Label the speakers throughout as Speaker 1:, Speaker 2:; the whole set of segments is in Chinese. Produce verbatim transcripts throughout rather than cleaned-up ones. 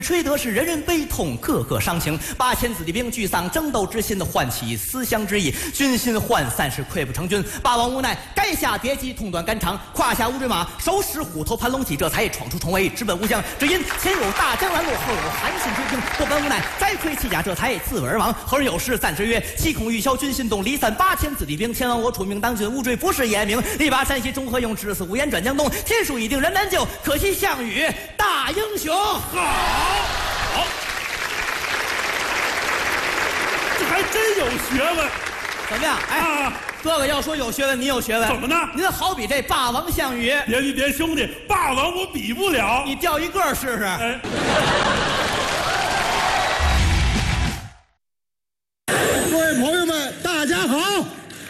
Speaker 1: 吹得是人人悲痛，个个伤情。八千子弟兵聚丧争斗之心的唤起思乡之意，军心涣散是溃不成军。霸王无奈，垓下别姬，痛断肝肠，胯下无坠马，手使虎头盘龙戟，这才闯出重围，直奔乌江。只因前有大江拦路，后有韩信追兵，不本无奈，摘盔弃甲，这才自刎而亡。后人有诗赞之曰：七孔玉箫军心动，离散八千子弟兵。前往我楚命当军，乌坠不是严明。力拔山兮中何用，至死无言转江东。天数已定人难救，可惜项羽大英雄。
Speaker 2: 好。好，这还真有学问，
Speaker 1: 怎么样？哎，啊、哥哥要说有学问，你有学问，
Speaker 2: 怎么呢？
Speaker 1: 您好比这霸王项羽，
Speaker 2: 别别别，兄弟，霸王我比不了，
Speaker 1: 你钓一个试试。
Speaker 2: 哎，
Speaker 3: 各位朋友们，大家好！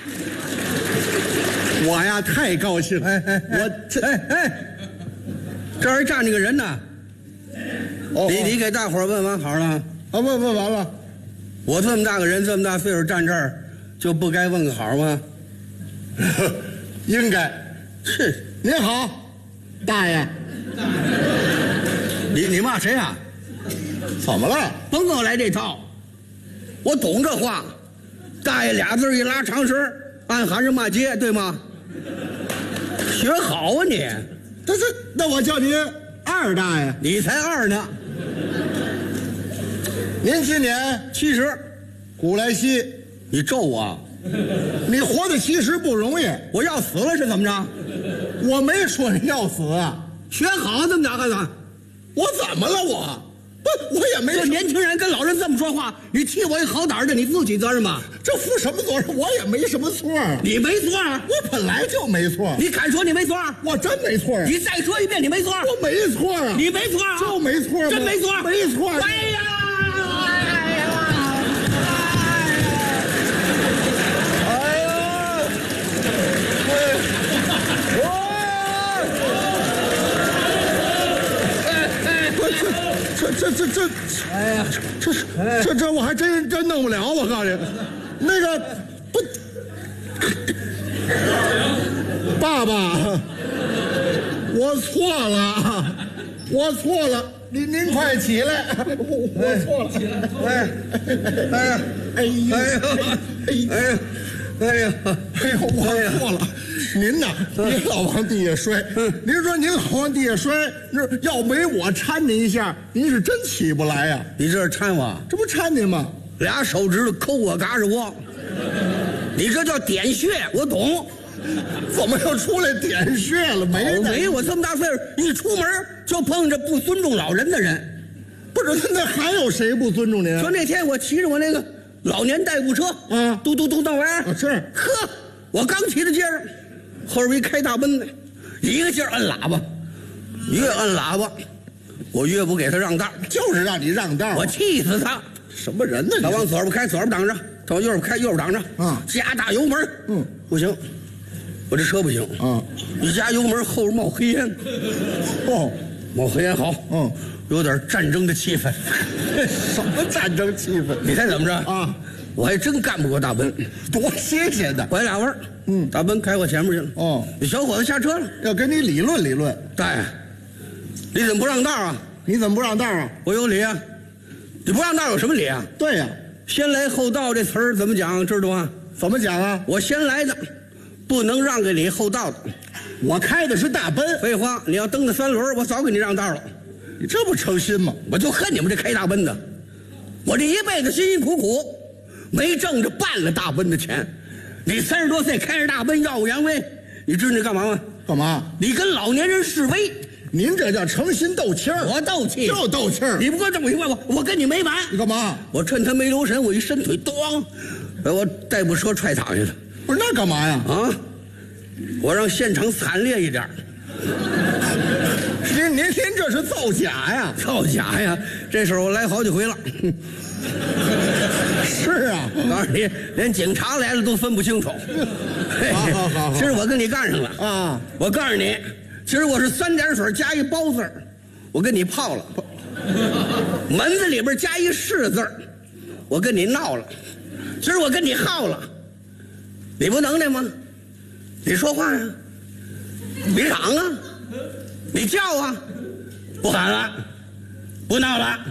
Speaker 3: 我呀，太高兴了，哎哎我这哎哎，这儿站着个人呢。哦、你你给大伙儿问完好了啊？问问完了。我这么大个人，这么大岁数站这儿，就不该问个好吗？应该。是。您好，大爷。你你骂谁啊？怎么了？甭给我来这套。我懂这话。大爷俩字一拉长声，暗含着骂街，对吗？学好啊你。但是那我叫您二大爷。你才二呢。您今年七十，古来稀，你咒我，你活到七十不容易，我要死了是怎么着？我没说你要死啊，学好这么着干啥？我怎么了我？不，我也没。这年轻人跟老人这么说话，你替我一好歹的，你负起责任吗？这负什么责任？我也没什么错啊。你没错啊，我本来就没错。你敢说你没错？我真没错啊。你再说一遍，你没错。我没错啊。你没错啊，就没错，真没错，没错。哎呀！这这这这，哎呀，这是这这我还真真弄不了，我告诉你，那个不，爸爸，我错了，我错了，您您快起来，我我错了，哎哎呀哎呀哎呀哎呀哎呀哎呀我错了。您呐，您老往地下摔。您说您老往地下摔，那要没我搀您一下，您是真起不来呀。你这是搀我？这不搀您吗？俩手指头抠我嘎吱窝，你这叫点穴，我懂。怎么又出来点穴了？没没，我这么大岁数，一出门就碰着不尊重老人的人。不是，那还有谁不尊重您？说那天我骑着我那个老年代步车，嗯，嘟嘟嘟到玩儿，是。呵，我刚骑到街上。后边一开大奔的，一个劲儿摁喇叭，越摁喇叭，我越不给他让道，就是让你让道，我气死他！什么人呢？他往左边开，左边挡着；他往右边开，右边挡着。啊，加大油门，嗯，不行，我这车不行。啊，一加油门，后边冒黑烟。哦，冒黑烟好。嗯，有点战争的气氛。什么战争气氛？你猜怎么着？啊，我还真干不过大奔，多新鲜的！拐俩弯儿。嗯，大奔开我前面去了。哦，那小伙子下车了，要跟你理论理论。大爷，你怎么不让道啊？你怎么不让道啊？我有理啊！你不让道有什么理啊？对呀、啊，先来后到这词儿怎么讲？知道吗？怎么讲啊？我先来的，不能让给你后到的。我开的是大奔。废话，你要蹬的三轮，我早给你让道了。你这不诚心吗？我就恨你们这开大奔的。我这一辈子辛辛苦苦，没挣着半个大奔的钱。你三十多岁开着大奔耀武扬威，你知道你干嘛吗？干嘛？你跟老年人示威，您这叫诚心斗气儿。我斗气，就斗气儿。你不给我这么明白，我我跟你没完。你干嘛？我趁他没留神，我一伸腿，咣，把我代步车踹躺下了。不是那干嘛呀？啊，我让现场惨烈一点。您您您这是造假呀？造假呀！这事儿我来好几回了。是啊，我告诉你，连警察来了都分不清楚。好好好，今儿我跟你干上了啊！我告诉你，今儿我是三点水加一包字儿，我跟你泡了；门子里边加一是字儿，我跟你闹了；今儿我跟你耗了，你不能耐吗？你说话呀，你嚷啊，你叫啊，不喊了，
Speaker 4: 不闹了。